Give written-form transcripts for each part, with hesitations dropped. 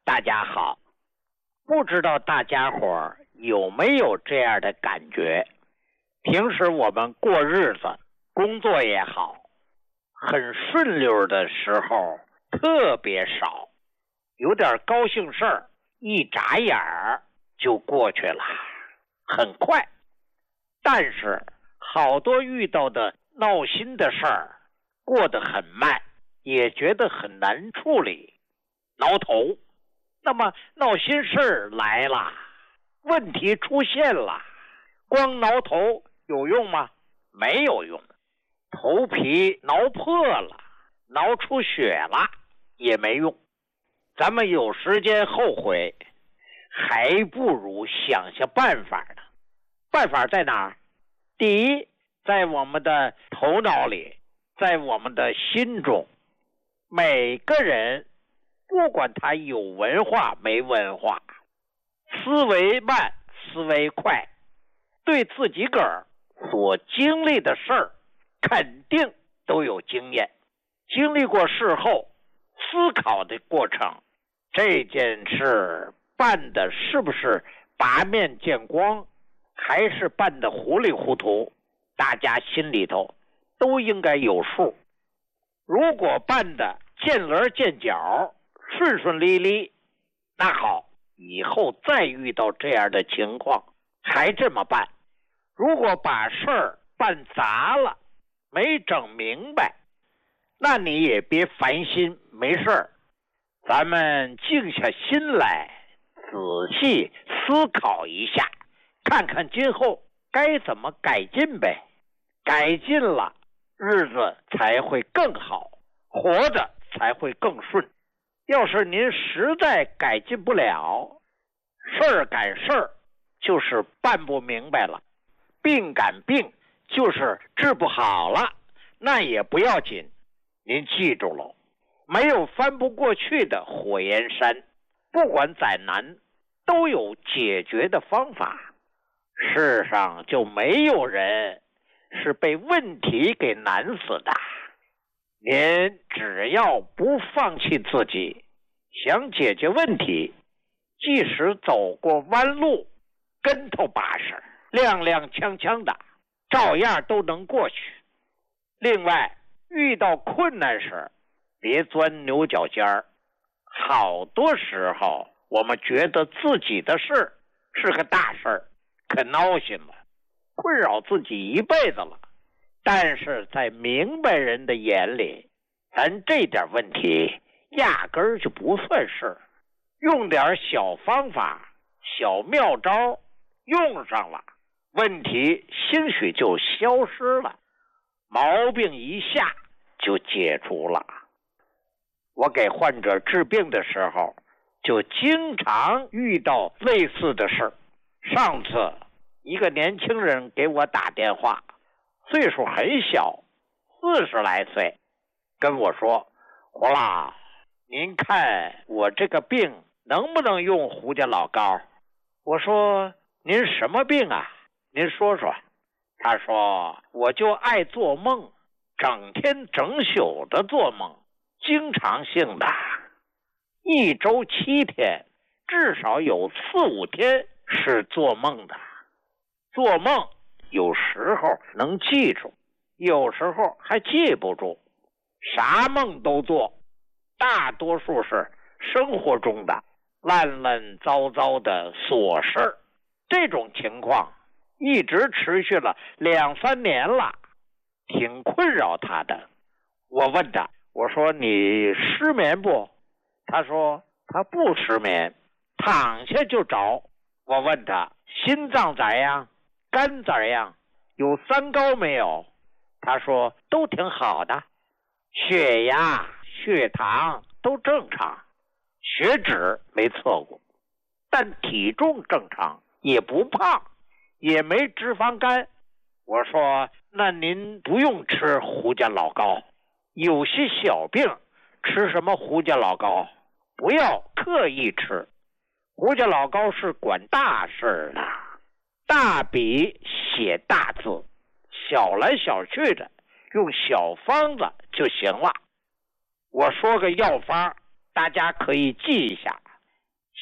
大家好，不知道大家伙儿有没有这样的感觉？平时我们过日子，工作也好，很顺溜的时候特别少，有点高兴事儿，一眨眼儿就过去了，很快。但是好多遇到的闹心的事儿，过得很慢，也觉得很难处理，挠头。那么闹心事儿来了，问题出现了，光挠头有用吗？没有用，头皮挠破了，挠出血了也没用。咱们有时间后悔，还不如想想办法呢。办法在哪儿？第一，在我们的头脑里，在我们的心中。每个人不管他有文化没文化，思维慢思维快，对自己个儿所经历的事儿肯定都有经验，经历过事后思考的过程，这件事办的是不是拔面见光，还是办的糊里糊涂，大家心里头都应该有数。如果办的见棱见角，顺顺利利，那好，以后再遇到这样的情况还这么办。如果把事儿办砸了，没整明白，那你也别烦心，没事儿，咱们静下心来仔细思考一下，看看今后该怎么改进呗。改进了，日子才会更好，活着才会更顺。要是您实在改进不了，事儿赶事儿就是办不明白了，病赶病就是治不好了，那也不要紧。您记住了，没有翻不过去的火焰山，不管再难都有解决的方法。世上就没有人是被问题给难死的。您只要不放弃自己，想解决问题，即使走过弯路，跟头把式，踉踉跄跄的，照样都能过去。另外，遇到困难时，别钻牛角尖儿。好多时候，我们觉得自己的事是个大事儿，可闹心了，困扰自己一辈子了。但是在明白人的眼里，咱这点问题压根儿就不算事，用点小方法小妙招用上了，问题兴许就消失了，毛病一下就解除了。我给患者治病的时候就经常遇到类似的事。上次一个年轻人给我打电话，岁数很小，40来岁，跟我说，胡老，您看我这个病能不能用胡家老膏？我说，您什么病啊？您说说。他说，我就爱做梦，整天整宿的做梦，经常性的，1周7天，至少有4、5天是做梦的。做梦有时候能记住，有时候还记不住，啥梦都做，大多数是生活中的乱乱糟糟的琐事。这种情况一直持续了2、3年了，挺困扰他的。我问他，我说你失眠不？他说他不失眠，躺下就着。我问他心脏咋样？肝咋样？有3高没有？他说都挺好的，血压血糖都正常，血脂没测过，但体重正常，也不胖，也没脂肪肝。我说那您不用吃胡家老膏，有些小病吃什么胡家老膏？不要刻意吃，胡家老膏是管大事的，大笔写大字，小来小去的用小方子就行了。我说个药方，大家可以记一下，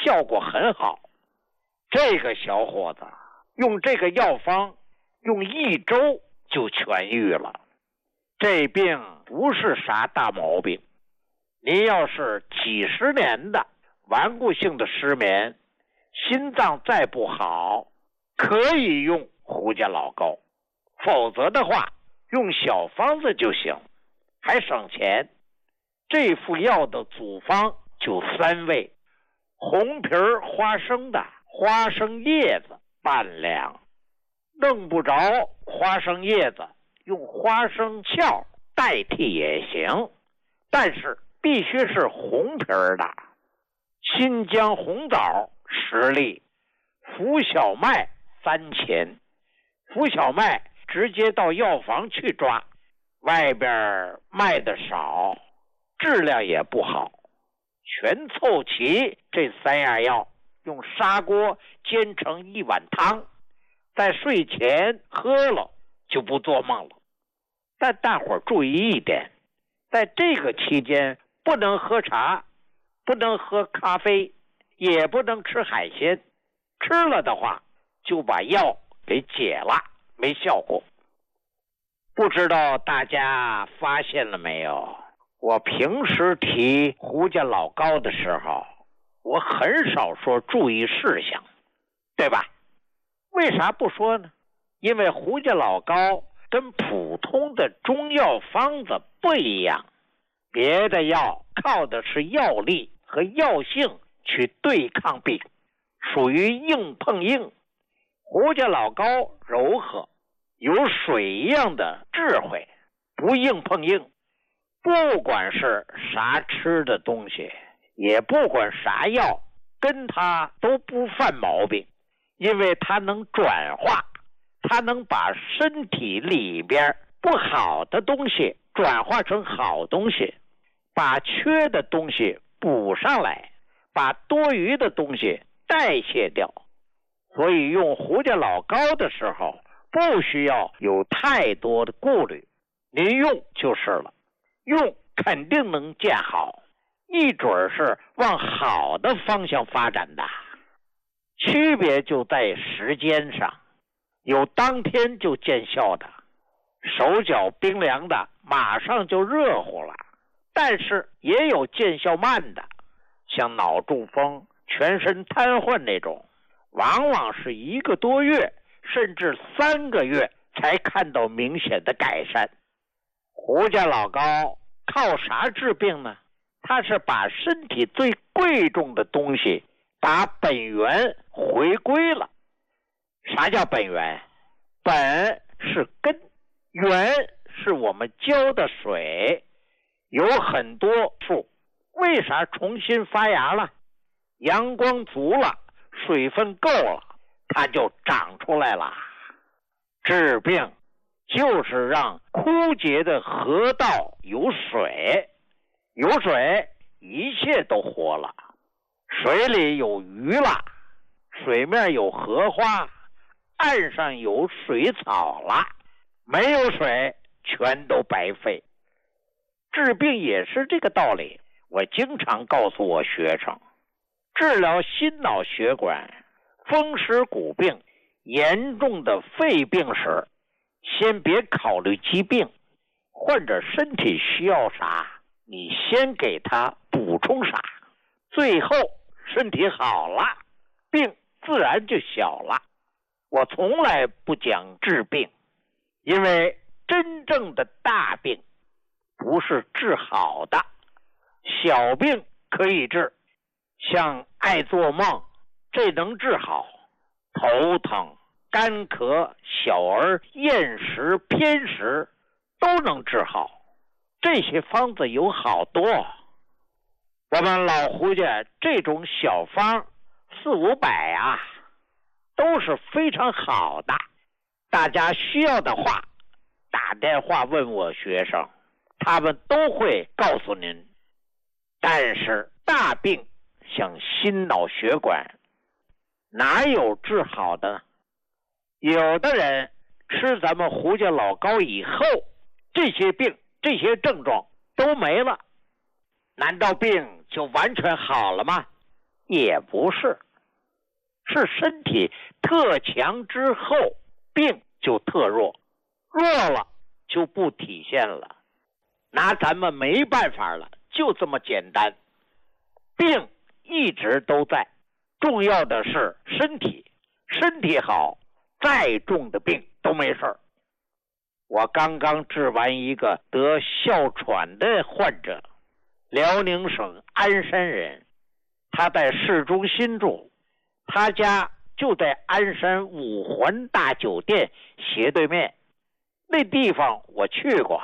效果很好。这个小伙子用这个药方用1周就痊愈了。这病不是啥大毛病，您要是几十年的顽固性的失眠，心脏再不好，可以用胡家老膏，否则的话用小方子就行，还省钱。这副药的组方就3味：红皮花生的花生叶子半两，弄不着花生叶子，用花生壳代替也行，但是必须是红皮的。新疆红枣10粒，浮小麦3钱。浮小麦直接到药房去抓，外边卖的少，质量也不好。全凑齐这3样药，用砂锅煎成1碗汤，在睡前喝了就不做梦了。但大伙儿注意一点，在这个期间不能喝茶，不能喝咖啡，也不能吃海鲜，吃了的话就把药给解了，没效果。不知道大家发现了没有，我平时提胡家老膏的时候，我很少说注意事项，对吧？为啥不说呢？因为胡家老膏跟普通的中药方子不一样，别的药靠的是药力和药性去对抗病，属于硬碰硬。胡家老膏柔和，有水一样的智慧，不硬碰硬。不管是啥吃的东西，也不管啥药，跟它都不犯毛病，因为它能转化，它能把身体里边不好的东西转化成好东西，把缺的东西补上来，把多余的东西代谢掉。所以用胡家老膏的时候，不需要有太多的顾虑，您用就是了，用肯定能见好，一准是往好的方向发展的。区别就在时间上，有当天就见效的，手脚冰凉的马上就热乎了，但是也有见效慢的，像脑中风、全身瘫痪那种，往往是1个多月甚至3个月才看到明显的改善。胡家老膏靠啥治病呢？它是把身体最贵重的东西把本源回归了。啥叫本源？本是根，源是我们浇的水。有很多树为啥重新发芽了？阳光足了，水分够了，它就长出来了。治病就是让枯竭的河道有水，有水一切都活了。水里有鱼了，水面有荷花，岸上有水草了，没有水全都白费。治病也是这个道理。我经常告诉我学生，治疗心脑血管、风湿骨病、严重的肺病时，先别考虑疾病，患者身体需要啥，你先给他补充啥，最后身体好了，病自然就小了。我从来不讲治病，因为真正的大病不是治好的，小病可以治，像爱做梦，这能治好；头疼、干咳、小儿厌食、偏食都能治好。这些方子有好多，我们老胡家这种小方400-500啊，都是非常好的。大家需要的话，打电话问我学生，他们都会告诉您。但是大病像心脑血管，哪有治好的呢？有的人吃咱们胡家老膏以后，这些病、这些症状都没了，难道病就完全好了吗？ 也不是，是身体特强之后，病就特弱，弱了就不体现了，拿咱们没办法了，就这么简单。病一直都在，重要的是身体，身体好，再重的病都没事儿。我刚刚治完一个得哮喘的患者，辽宁省鞍山人，他在市中心住，他家就在鞍山五环大酒店斜对面。那地方我去过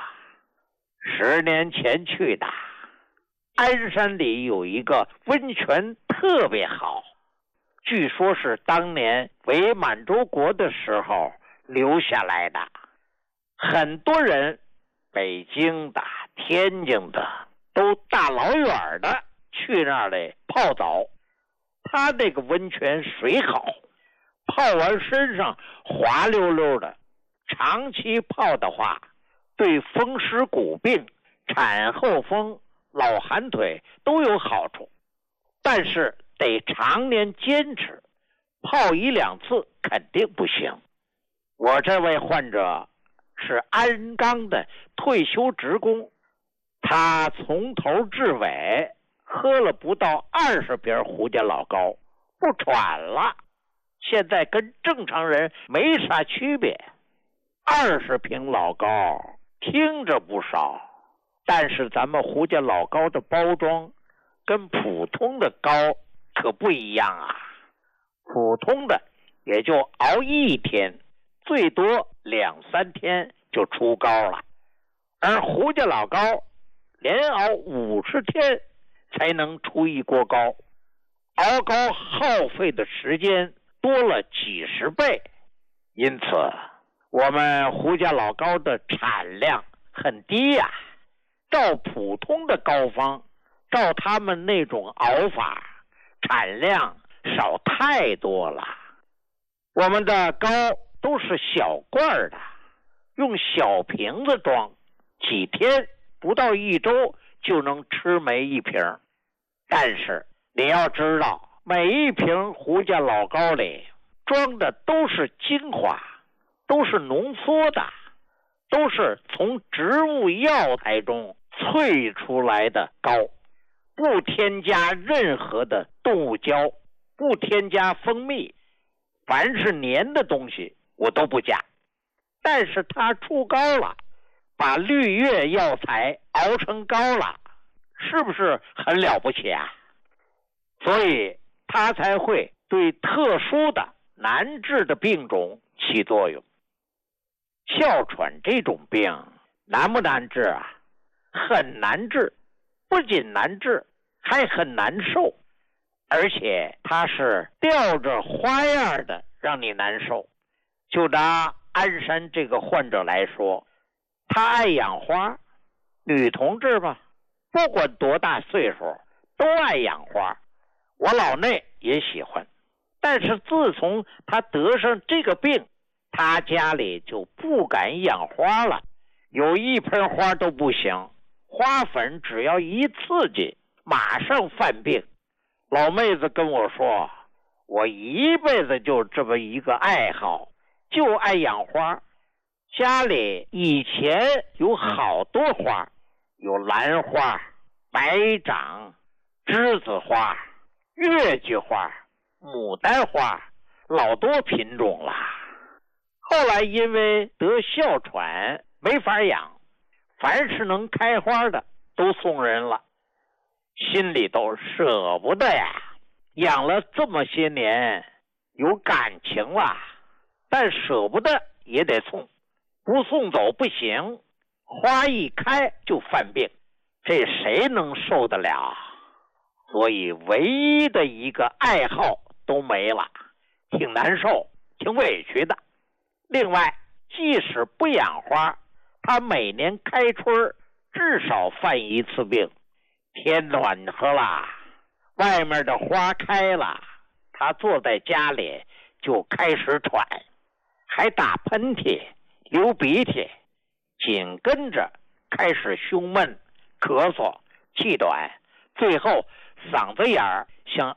，10年前去的。鞍山里有一个温泉特别好，据说是当年伪满洲国的时候留下来的。很多人北京的、天津的都大老远的去那里泡澡。他那个温泉水好，泡完身上滑溜溜的，长期泡的话，对风湿骨病、产后风、老寒腿都有好处。但是得常年坚持，泡1、2次肯定不行。我这位患者是鞍钢的退休职工，他从头至尾喝了不到20瓶胡家老高，不喘了，现在跟正常人没啥区别。20瓶老高听着不少，但是咱们胡家老高的包装跟普通的高可不一样啊。普通的也就熬1天，最多2、3天就出高了，而胡家老高连熬50天才能出一锅高，熬高耗费的时间多了几10倍。因此我们胡家老高的产量很低呀，照普通的膏方，照他们那种熬法，产量少太多了。我们的膏都是小罐的，用小瓶子装，几天不到1周就能吃没1瓶。但是你要知道，每1瓶胡家老高里装的都是精华，都是浓缩的，都是从植物药材中萃出来的膏，不添加任何的动物胶，不添加蜂蜜，凡是粘的东西我都不加。但是它出膏了，把绿叶药材熬成膏了，是不是很了不起啊？所以它才会对特殊的难治的病种起作用。哮喘这种病难不难治啊？很难治，不仅难治，还很难受，而且它是吊着花样的让你难受。就拿鞍山这个患者来说，他爱养花，女同志吧，不管多大岁数都爱养花，我老内也喜欢。但是自从他得上这个病，他家里就不敢养花了，有1盆花都不行，花粉只要一刺激马上犯病。老妹子跟我说，我一辈子就这么一个爱好，就爱养花。家里以前有好多花，有兰花、白掌、栀子花、月季花、牡丹花，老多品种了。后来因为得哮喘没法养，凡是能开花的都送人了，心里都舍不得呀。养了这么些年，有感情了，但舍不得也得送，不送走不行，花一开就犯病，这谁能受得了？所以唯一的一个爱好都没了，挺难受，挺委屈的。另外，即使不养花，他每年开春至少犯1次病。天暖和了，外面的花开了，他坐在家里就开始喘，还打喷嚏、流鼻涕，紧跟着开始胸闷、咳嗽、气短，最后嗓子眼儿像